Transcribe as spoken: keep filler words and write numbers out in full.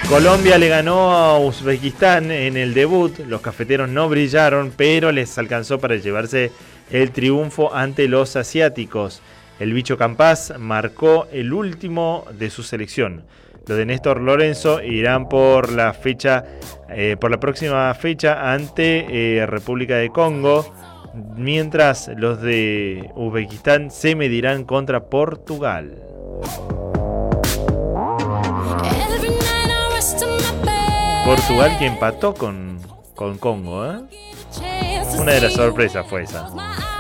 Colombia le ganó a Uzbekistán en el debut. Los cafeteros no brillaron, pero les alcanzó para llevarse el triunfo ante los asiáticos. El bicho Campás marcó el último de su selección. Los de Néstor Lorenzo irán por la fecha, eh, por la próxima fecha ante eh, República de Congo, mientras los de Uzbekistán se medirán contra Portugal. Portugal que empató con, con Congo, ¿eh? Una de las sorpresas fue esa.